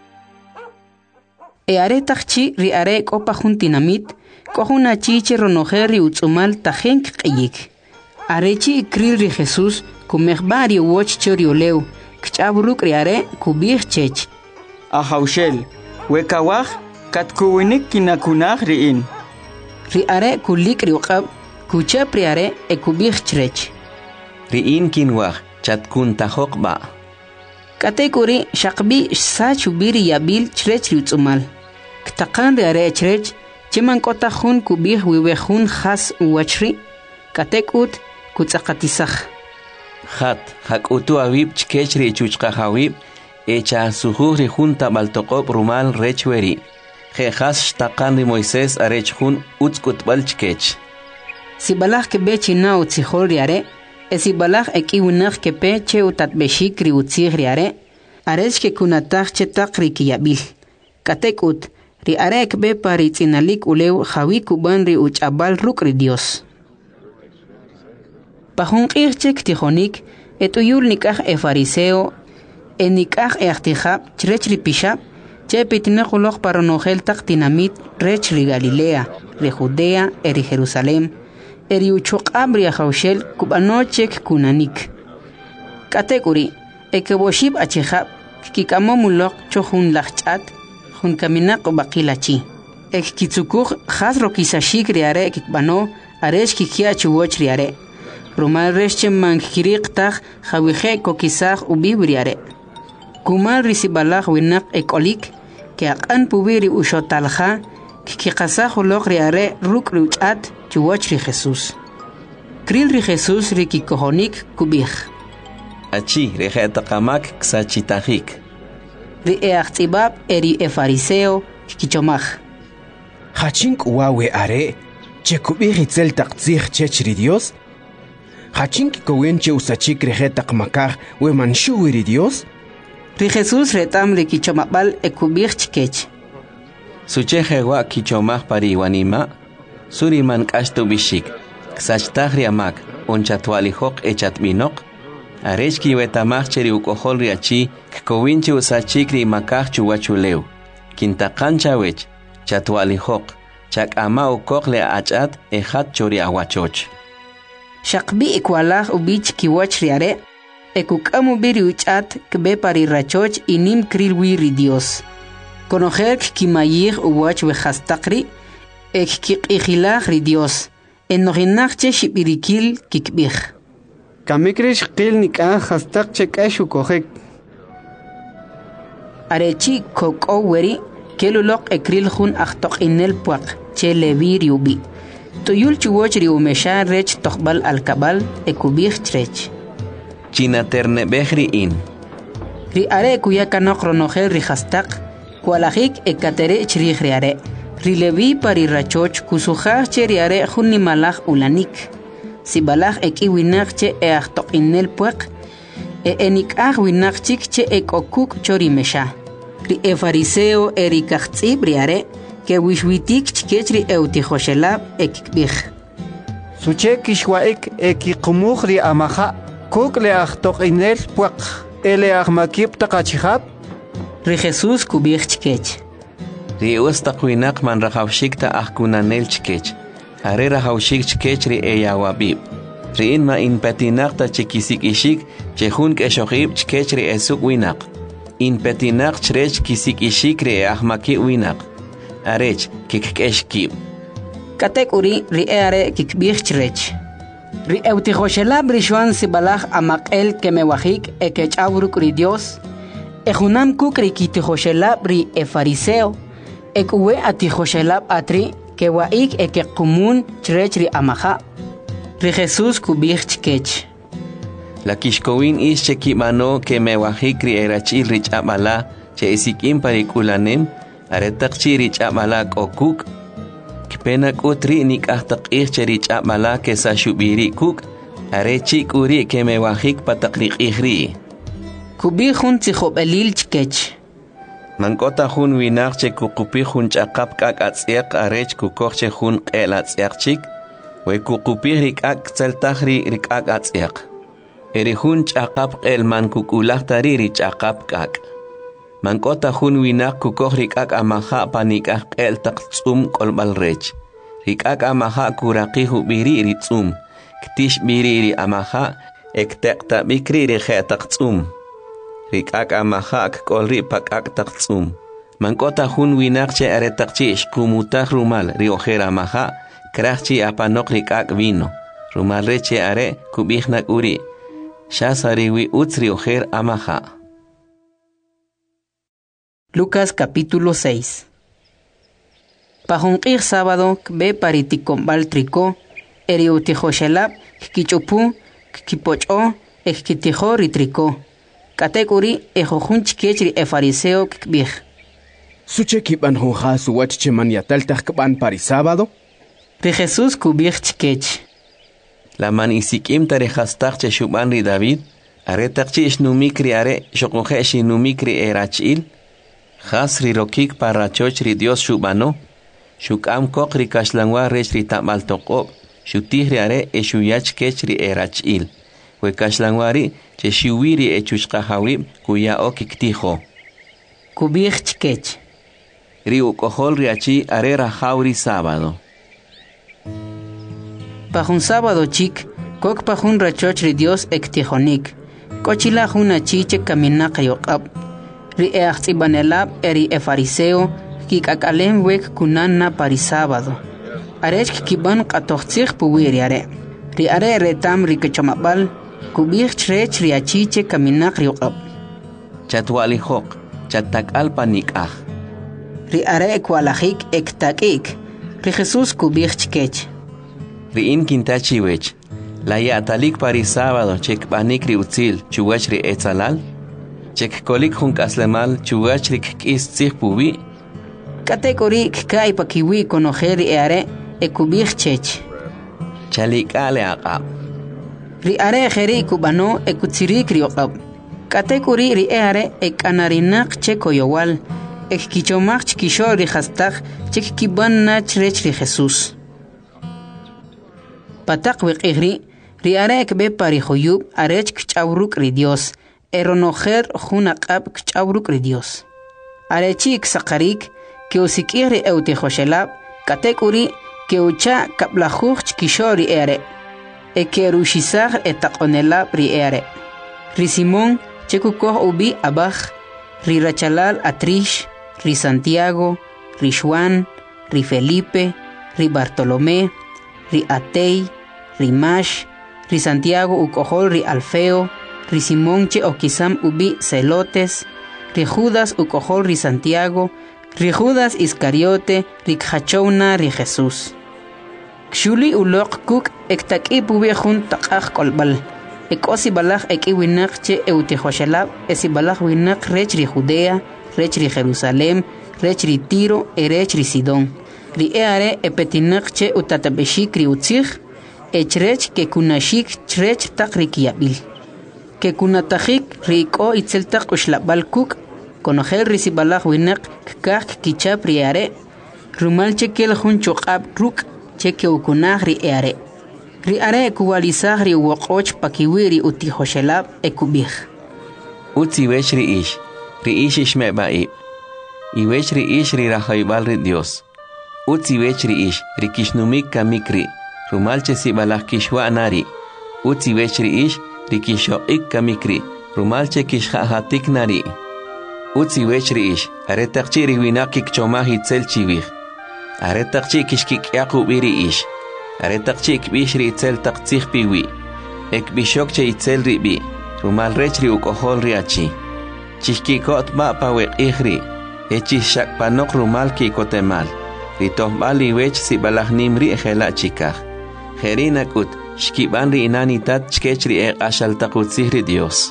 E are takchi ri are kopa juntinamit, kohuna chiche ronojer ri utzumal tajenk qiyik. Arechi ikril ri Jesús kumejbari woch chorioleu, kchaburuk ri are kubij chech. Ahaushel, wekawaj, katkuwinik kinakunaj riin. Ri are kulik ri uqab, kuchap ri are ekubij chrech. Riin kinwaj, chatkun tahokba. Katekuri shaqbi sachubiri yabil chrech ri utzumal. Ktakan ri are chrech, chiman kota jun kubij wiwejun khas uwachri, katekut kutzakatisaj. Hat, hakutu awib chkech ri chuchqa hawib, echa sujuj ri junta baltoqob rumal rechweri. Jejas shtaqan ri Moisés arech jun utzkutbal chkech. Si balaj kebe china utzijol ri are, si balaj ekiwinaj kepe che utatbeshik ri utzij ri are, arech ke kunataj chetak ri kiyabil. Katekut, ri are ekbe pari tzinalik uleu jawi kuban ri uchabal ruk ri Dios. Pajun qirchek tijonik, etuyul nikaj fariseo, nikaj achtijab chrech ri pishab, che pitinajuloj paronojel tak tinamit rech ri Galilea, ri Judea, eri Jerusalem, eri uchuqab ri ajaushel kubanochek kunanik. Katekuri, ekeboshib achijab, kikamomulok chohun lachchat, jun kaminak baqilachi. Ek kitsukuj jas rokisashik ri are kikbano, arech kikia chuwoch ri are. Rumal reche mankiriq taj jawije kokisaj ubibri are. Kumal risibalaj winak ekolik, que aqan pubiri ushotalja, que qasajulok ri are ruk ri uchat chuwoch ri Jesús. Kril ri Jesús ri kikohonik kubij. Achi rejetaqamak ksachitajik. Ri eaqtzibab eri fariseo kichomaj. Hachink uawe are, che kubij itzel taqtzij chech ri Dios? Hachink kowenche usachik rejetaqmakaj we manshuwi ri Dios? Ri Jesús retam ri kichomabal ekubij chkech. Suche jewa kichomaj pari wanima, suri man kashtu bishik, ksachtaj ri amak, onchatwalijok echatminok, arech kiwetamaj cheri ukohol ri achi, kkowinche usachik ri makaj chuwachuleu, kintaqancha wech, chatwalijok, chak ama ukok le achat ejat chori awachoch. Shaqbi ikwalaj ubich kiwach ri are, ekukamu biri uchat kbe pari rachoch inim kril wiri Dios. Konojer kimayij uwach wejastakri, ek kikijilaj ri Dios. Enojinajche shibirikil kikbij. Kamikrish qil nikah hastak chekash ukojek. Arechi koko weri, kelulok ekril jun achtok inel puak, che levi riubi. Tuyul chuwoch riumesha rech tokbal alkabal ekubij trech. China terne behri in. Ri are kuya kanok ronojel ri hastak, kualajik ekatere chrij ri are. Ri levi pari rachoch kusujaj che ri are jun nimalaj ulanik. Si balaj ekiwinaj che achtok inel puak, enikaj winaj chik che ekokuk chorimesha. Ri fariseo eri kachtzib ri are, que wishwitik chkechri eutijoshelab ekikbij. Suchek ishwaik ekikumuj ri amaja, kuk le achtok inel puak, ele ahmakib takachihab. Ri Jesús kubij chkech. Ri ustaqwinak man rajawshikta ahkunanel chkech. Are rajawshik chkech ri eyawabib. Ri inma inpetinaqta chikisik ishik, chehun keshoqib chkech ri esuk winak. Inpetinaq chrech kisik ishik ri ahmaki winak. Arech kikeshkib. Katek uri ri are kikbij chrech. Ri eutijoshelab rishuan sibalaj amakel kemewajik ekechawruk ri Dios. Ejunam kuk ri kitijoshelab ri fariseo. Ekuwe atijoshelab atri kewaik ekekumun chrech ri amaja. Ri Jesús kubij chkech. La kishkowin is chekimano kemewajik ri erachil rich amala che isikim parikulanem. Aretaqchi rich amala kokuk. Kpena kutri nik ahtaqih cherich amala ke sa shubiri kuk. Arechi kuri ke mewajik pataqliq ihri. Kubi jun tzijob elil chkech. Mankota hun winak che kukupi hun chakap kak atsiak arech kukok che hun el atsiak chik, we kukupi rikak tseltahri rikak atsiak. Eri hun chakap el man kukulak tariri chakap kak. Mankota hun winak kukok rikak amaha panikak el taksum kolbal rech. Rikak amaha kuraki hubiri ritsum, ktish biriri amaha ektekta bikri rikhe taksum. Rikak amahak kolri pakak taksum. Mankota hun winakche aretakchi shkumutak rumal riojera maha, krachchi apanok rikak vino. Rumal reche are kubihnak uri. Shasariwi utz riojer amaha. Lucas capítulo 6. Pajunqir sábado kbe paritikombal triko, eriutijoshelab, kichupu, kipocho, ekitijo ritriko. Katekuri ejojun chikechri fariseo kbij. Suche kiban honja suwach cheman yataltaj kban pari sábado. Ri Jesús kubij chikech. La man isikim tarejastaj che shuban ri David, aretakchi ishnumikri are shokoje shinumikri erachil. Has ri rokik parachoch ri Dios shubano. Shukam kok ri kashlangwa rech ri tamal tokop. Shutihri are eshuyach kech ri erachil. We kashlangwari che shiwiri echushqahawib kuya okiktijo. Kubij chikech. Ri ukohol riachi arera jauri sábado. Pajun sábado chik, kok pajun rachoch ri Dios ektijonik. Kochila juna chiche kaminak yokab. Ri eachzibanelab eri fariseo kikakalem wek kunana pari sábado. Arech kiban katochzich puwiri are. Ri are retam ri kechomabal. Kubij chrech riachiche kaminak riokab. Chatwalijok, chatak alpanikah. Ri are kwalajik ektakik. Ri Jesús kubij chkech. Ri in kintachi wech. La yatalik pari sábado chek banik ri utzil chuwach ri etzalal. Chek kolik junk aslemal chuwach ri kis tzich pubi. Katekori kai pakiwi konojeri are ekubij chech. Chalik ale aqab. Ri are jeri kubano ekutzirik riokab. Katekuri ri are ekanarinak chekoyowal. Ekkichomach chikisho ri hastak chekkiban nachrech ri Jesús. Patak wekigri ri are ekbe pari joyub arech kchauruk ri Dios. Eronojer junaqab kchauruk ri Dios. Arechi ksakarik que usikiri eutejoshelab. Katekuri que ucha kaplajuch chikisho ri are. Ekerushizar etakonelab ri ere. Ri Simón chekukoh ubi abaj, ri Rachalal atrish, ri Santiago, ri Juan, ri Felipe, ri Bartolomé, ri Atei, ri Mash, ri Santiago ukohol ri Alfeo, ri Simón che okisam ubi Celotes, ri Judas ukohol ri Santiago, ri Judas Iscariote, ri Khachouna ri Jesús. Kshuli ulok kuk ektak'i pubi jun taqaj kolbal. Ekosi balaj eki winak che eutejoshelab, esi balaj winak rech ri Judea, rech ri Jerusalem, rech ri Tiro, rech ri Sidón. Ri eare epetinak che utatabeshik ri utzich, echrech ke kunashik chrech tak ri kiabil. Ke kunatajik ri ko itzeltak ushlabal kuk, konojel ri si balaj winak kak kichap ri eare, rumal che kel jun chokab ruk, cheke ukunah ri eare. Ri are kuwalizah ri wokoch pakiwiri utijoshelab ekubih. Utziwech ri ish ishmebaib. Iwech ri ish ri rajaibal ri Dios. Utziwech ri ish ri kishnumik kamikri, rumalche si balaj kishwa nari. Utziwech ri ish ri kishoik kamikri, rumalche kishhahatik nari. Utziwech ri ish aretakchi ri winakik chomah itzel chivih. Aretakchi kishkik yakubiri ish. Aretakchi ikbish ri itzel taktzich piwi. Ekbishok che itzel ribi. Rumal rech ri ukohol ri achi. Chishkikot ba pawek ihri. Echishak panok rumal kikotemal. Ritohbal iwech si balahnim ri ejela chikaj. Jerinakut shkiban ri inanitat chkech ri ashal takutzih ri Dios.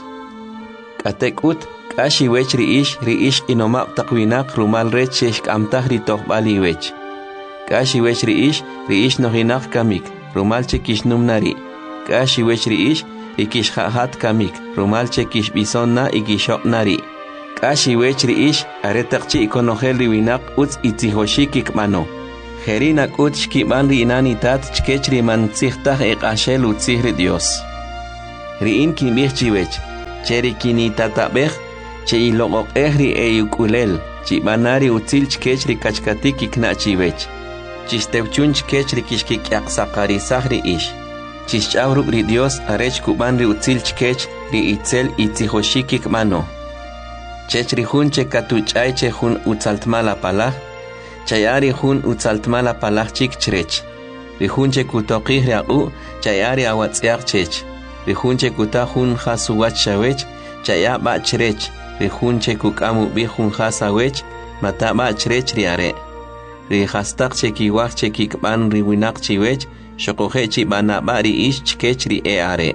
Katekut kashi wech ri ish inomab takwinak rumal rech sheshkamtah ri tohbal iwech. Kashi wech ri ish nohinak kamik, rumal che kishnum nari. Kashi wech ri ish kishhahat kamik, rumal che kishbison na ikishok nari. Kashi wech ri ish aretaqchi ikonogel ri winaq utz itzihoshikik mano. Jerina kut shkiban ri inani tat chkech ri man tzihtaj iqashel utzih ri Dios. Ri in kinbih chiwech, cheri kini tatabej, che iloqoq ri eyukulel, chibanari utzil chkech ri kachkatik ikna chiwech. Chistewchun chkech ri kishkik yaqsaqarisaj ri ish. Chischawruk ri Dios arech kuban ri utzil chkech ri itzel itzihoshikik mano. Chech ri hun che katuchay che hun utzaltmala palaj, chayari hun utzaltmala palaj chik chrech. Ri hun che kutoqih ri aqu, chayari awatziaq chech. Ri hun che kuta hun jasuwach shawech, chaya ba chrech. Ri hun che kukamu bi hun jasawech, mata ba chrech ri are. Ri jastaq che kiwaj che kikban ri winaq chiwech, shokoje chi bana ba ri ish chkech ri e are.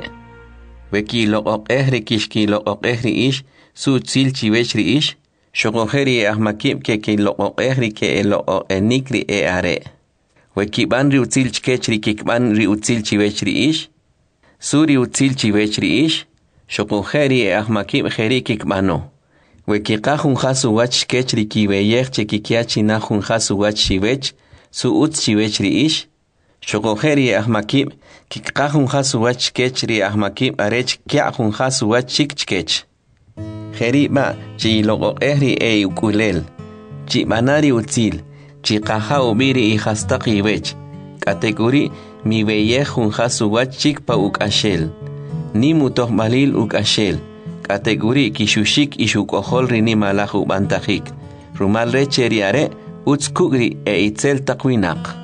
Weki loqoqeh ri kishki loqoqeh ri ish, su tzil chiwech ri ish, shokoje ri ahmakib ke loqoqeh ri ke loqoqenik ri e are. Weki ban ri utzil chkech ri kikban ri utzil chiwech ri ish, su ri utzil chiwech ri ish, shokoje ri ahmakib jeri kikbano. Weki qahun jasu wach chkech ri kiweyech che kikiachi nahun jasu wach chiwech, su utz chiwech ri ish, shokoheri ahmakib kikqahun jasu wach chkech ri ahmakib arech kiahun jasu wach chik chkech. Jeri ba chi loqoqehri ukulel, chi banari utzil, chi qaha ubiri ihastaqi wech, kategori mi weyejun jasu wach chik pa ukashel, ni mutoh malil ukashel, kategori kishushik ishukohol ri ni malahu bantajik, rumal recheri are utskugri itzel taqwinaq.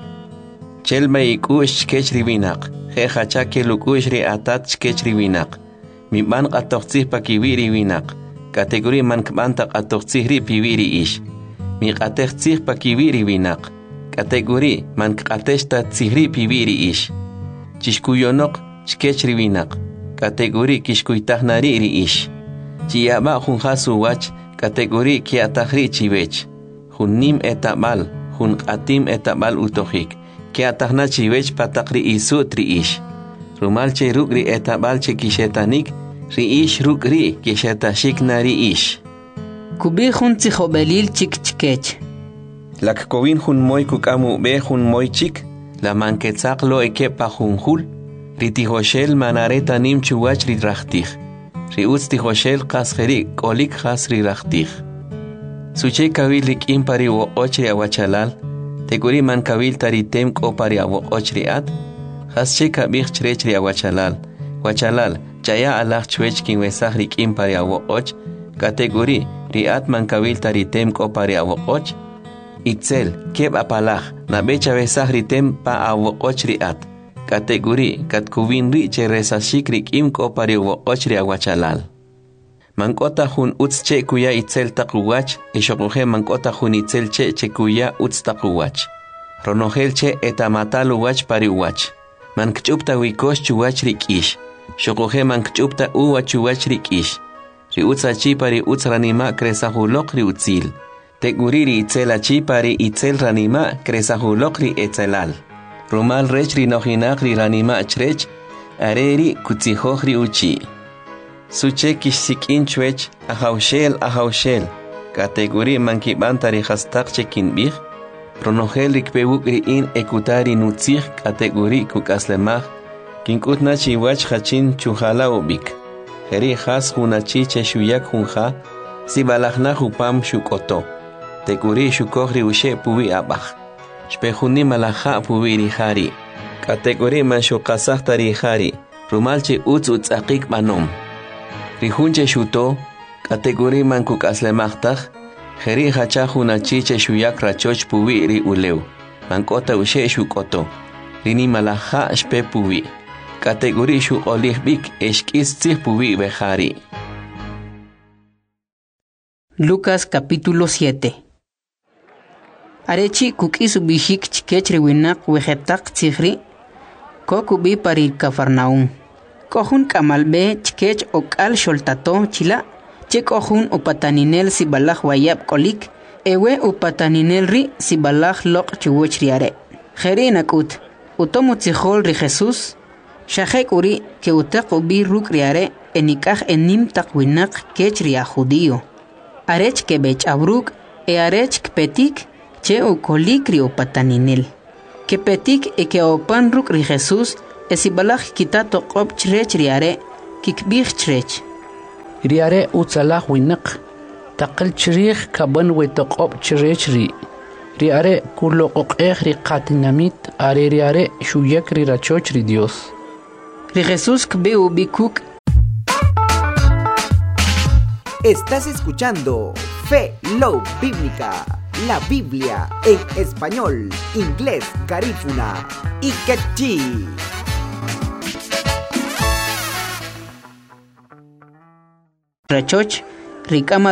Chelma ikush chkech riwinak, jejacha ke lukush ri atat chkech riwinak. Mi man qatoqtzih pa kiwiri winak, kategori man kbanta qatoqtzih ri piwiri ish. Mi qateqtzih pa kiwiri winak, kategori man qateshta tzihri piwiri ish. Chishkuyonoq chkech riwinak, kategori kishkuytahnari ri ish. Chiyaba jun jasu wach, kategori kiatahri chiwech. Jun nim etabal, jun qatim etabal utohik. Que atahna chiwech patakri isu tri ish. Rumal che rukri etabal che kishetanik, ri ish rukri kishetashik nari ish. Kubi hun tzihobelil chik chkech. Lak kovin hun moy kukamu be hun moy chik, la manketzak lo eke pa hun hul, ri tihoshel manareta nim chuwach ri rachtich. Ri utz tihoshel qasjeri kolik khas ri rachtich. Suche kawilik impari wo ochri awachalal, Teguri man kabil taritem ko pari awo ochriat, hasche kabich chrechri awachalal. Wachalal, chaya alach chwech kin wesahri kim pari awo och, kategori riat man kabil taritem ko pari awo och, itzel, keb apalach, na becha wesahri tem pa awo och riat, kategori kat kuvin ri che resashik ri kim ko pari awo ochri awachalal. Mankota hun utz che kuya itzel takuwach, ishokuhe mankota hun itzel che kuya utz takuwach. Ronogel che etamatalu wach pari wach. Mankchupta wikosh chuwach rikish. Shokuhe mankchupta uwachuwach rikish. Ri utza chi pari utz ranima kresahulok ri utzil. Teguriri itzela chi pari itzel ranima kresahulok ri etzelal. Rumal rech ri nojinak ri ranima chrech, areri kutzihoj ri uchi. Suche kishsikin chwech ahaushel, kategori mankibantari hastak chekinbih, pronogel rikpewuk riin ekutari nutzih kategori kukaslemah, kinkutna chiwach hachin chuhala ubik, heri has hunachi cheshuyak hunha, sibalachna hupam shukoto, teguri shukohri ushe puwi abach, shpehuni malaha puwi rihari, kategori manshukasah tarihari, rumalche utz akik manom. Rihunche shuto, kategori man kukaslemachtaj, jeri hacha hunachiche shuyak rachoch puwi ri uleu, mankota ushe shukoto, rini malaha shpe puwi, kategori shu olihbik eshkis tzih puwi bejari. Lucas capítulo 7. Arechi kukis bishik chkech riwinak wejetak tzihri, kokubi pari Cafarnaum. Kohun kamalbe chkech okal sholtato chila, che kohun upataninel sibalach wayab kolik, ewe upataninel ri sibalach lok chuwoch riare. Jeri nakut, utomu tzihol ri Jesus, shahek uri ke utak ubi ruk riare enikaj enim takwinak kech ria judío. arech que bech abruk e arech petik che o colicri o pataninel. Que petik e que o panruk ri Jesús esibalach kitato qop chrech riare kikbich chrech. Riare utsalah winak taqal chrich kaban wetoqop chrech ri. Riare kuloqoqeh ri qatinamit are riare shuyek ri rachoch ri Dios. Ri Jesús kbeu bikuk. Estás escuchando Fe Love Bíblica, la Biblia en español, inglés, garífuna y quechí. Rachoch, rikama